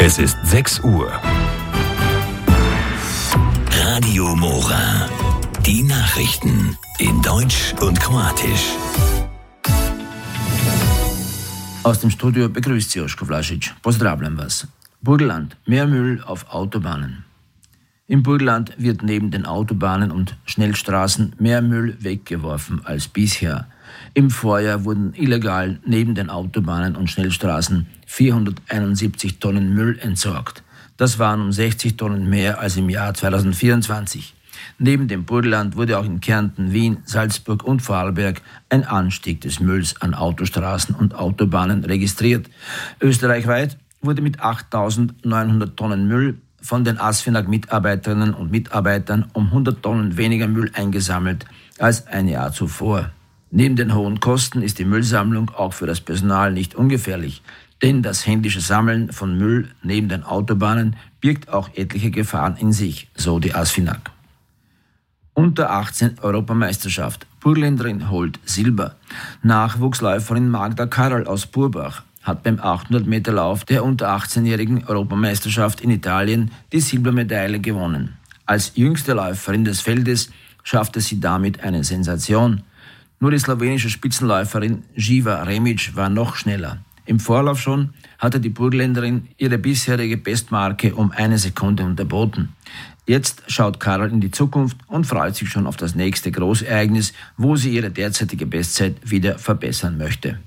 Es ist 6 Uhr. Radio Mora. Die Nachrichten in Deutsch und Kroatisch. Aus dem Studio begrüßt Sie Joško Vlašić. Pozdravljam vas. Burgenland. Mehr Müll auf Autobahnen. Im Burgenland wird neben den Autobahnen und Schnellstraßen mehr Müll weggeworfen als bisher. Im Vorjahr wurden illegal neben den Autobahnen und Schnellstraßen 471 Tonnen Müll entsorgt. Das waren um 60 Tonnen mehr als im Jahr 2024. Neben dem Burgenland wurde auch in Kärnten, Wien, Salzburg und Vorarlberg ein Anstieg des Mülls an Autostraßen und Autobahnen registriert. Österreichweit wurde mit 8.900 Tonnen Müll von den ASFINAG-Mitarbeiterinnen und Mitarbeitern um 100 Tonnen weniger Müll eingesammelt als ein Jahr zuvor. Neben den hohen Kosten ist die Müllsammlung auch für das Personal nicht ungefährlich, denn das händische Sammeln von Müll neben den Autobahnen birgt auch etliche Gefahren in sich, so die ASFINAG. Unter 18 Europameisterschaft. Burgenländerin holt Silber. Nachwuchsläuferin Magda Karol aus Burbach hat beim 800-Meter-Lauf der unter 18-jährigen Europameisterschaft in Italien die Silbermedaille gewonnen. Als jüngste Läuferin des Feldes schaffte sie damit eine Sensation. Nur die slowenische Spitzenläuferin Živa Remić war noch schneller. Im Vorlauf schon hatte die Burgenländerin ihre bisherige Bestmarke um 1 Sekunde unterboten. Jetzt schaut Karol in die Zukunft und freut sich schon auf das nächste Großereignis, wo sie ihre derzeitige Bestzeit wieder verbessern möchte.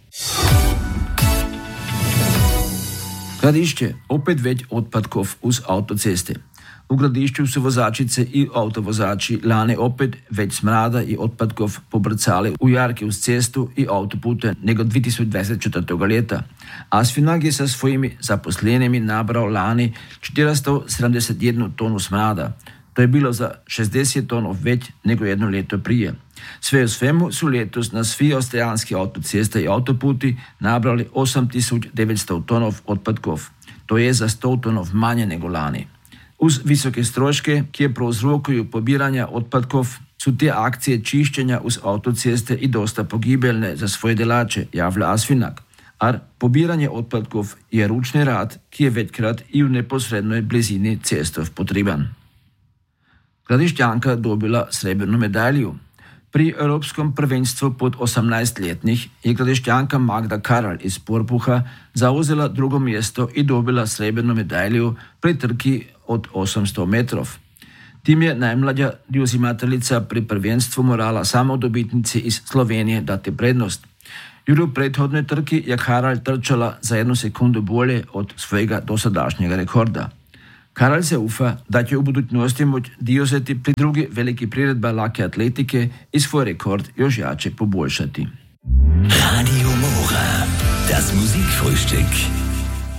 Gradišće, opet već otpadkov uz autoceste. U Gradišću su vozačice i autovozači lani opet već smrada i otpadkov pobrcali u jarke uz cestu i autopute nego 2024. leta. ASFINAG je sa svojimi zaposlenimi nabrao lani 471 tonu smrada. To je bilo za 60 tonov već nego jedno leto prije. Sve u svemu su letos na svi austrijanski autoceste i autoputi nabrali 8900 tonov otpadkov. To je za 100 tonov manje nego lani. Uz visoke stroške, ki je prouzrokuju pobiranja otpadkov, su te akcije čišćenja uz autoceste i dosta pogibelne za svoje delače, javlja ASFINAG. Ar pobiranje otpadkov je ručni rad, ki je večkrat i u neposrednoj blizini cestov potreben. Gradišćanka dobila srebrnu medalju. Pri Evropskom prvenstvu pod 18-letnih je Gradišćanka Magda Karol iz Burbuha zauzela drugo mjesto i dobila srebrnu medalju pri trki od 800 metrov. Tim je najmlađa uzimateljica pri prvenstvu morala samo dobitnici iz Slovenije dati prednost. Jer u prethodnoj trki je Karol trčala za 1 sekundu bolje od svojega dosadašnjega rekorda. Karol se ufa da će u budućnosti moći diozeti pri drugi veliki priredba lake atletike i svoj rekord još jače poboljšati. Radio Mora, das Musikfrühstück.